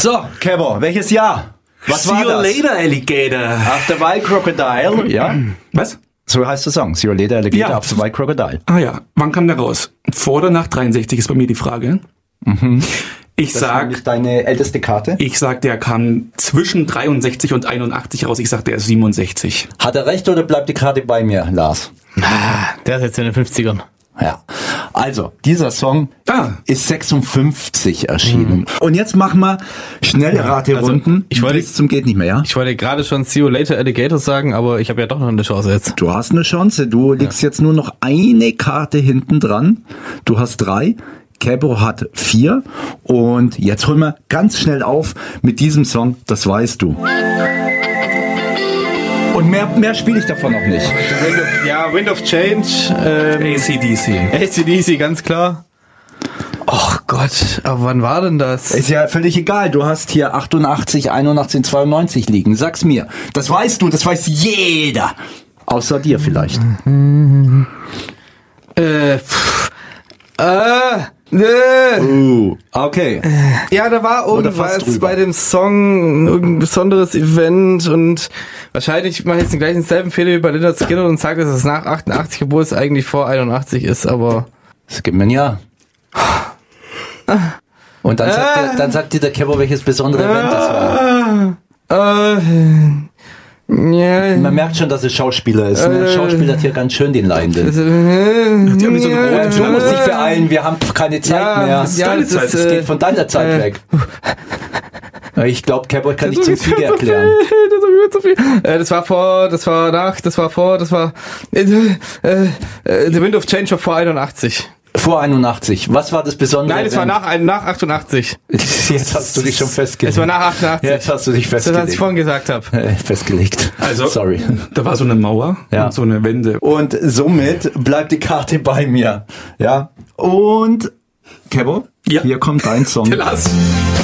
So, Kebo, welches Jahr? Was See war you das? later, Alligator. After White Crocodile, ja. Was? So heißt der Song. See you later, Alligator, Ja. After White Crocodile. Ah ja, wann kam der raus? Vor oder nach 63 ist bei mir die Frage. Ich Das war nicht sag, deine älteste Karte. der kam zwischen 63 und 81 raus. Ich sag, der ist 67. Hat er recht oder bleibt die Karte bei mir, Lars? Der ist jetzt in den 50ern. Ja. Also, dieser Song ist 56 erschienen. Und jetzt machen wir schnelle Raterunden. ich wollte- bis zum geht nicht mehr, ja? Ich wollte gerade schon See you later, Alligator sagen, aber ich habe ja doch noch eine Chance jetzt. Du hast eine Chance. Du liegst jetzt nur noch eine Karte hinten dran. Du hast 3. Kebo hat 4. Und jetzt holen wir ganz schnell auf mit diesem Song. Das weißt du. Und mehr spiele ich davon noch nicht. Wind of Change, AC/DC. AC/DC, ganz klar. Oh Gott, aber wann war denn das? Ist ja völlig egal. Du hast hier 88, 81, 92 liegen. Sag's mir. Das weißt du. Das weiß jeder. Außer dir vielleicht. Okay. Ja, da war Oder fast irgendwas drüber. bei dem Song, irgendein besonderes Event und wahrscheinlich mache ich jetzt den gleichen selben Fehler wie bei Lynyrd Skynyrd und sage, dass es nach 88, obwohl es eigentlich vor 81 ist, aber... Es gibt mir ein Ja. Und dann sagt dir der Kebo, welches besondere Event das war. Ja, Man merkt schon, dass es Schauspieler ist. Ein Schauspieler hat hier ganz schön den Leidenden. Die haben so eine rote Du musst dich beeilen, wir haben keine Zeit mehr. ja, deine das Zeit, ist, Es geht von deiner Zeit weg. Ich glaube, Kebo kann dich zum Siege erklären. Das war The Wind of Change war vor 81. Vor 81. Was war das Besondere? Nein, es war nach 88. Jetzt hast du dich schon festgelegt. Es war nach 88. Jetzt hast du dich Das, was ich festgelegt. vorhin gesagt habe. Festgelegt. Also, Sorry. da war so eine Mauer Ja. und so eine Wände. Und somit bleibt die Karte bei mir. Ja. Und Kebo, Ja. hier kommt dein Song. Lass.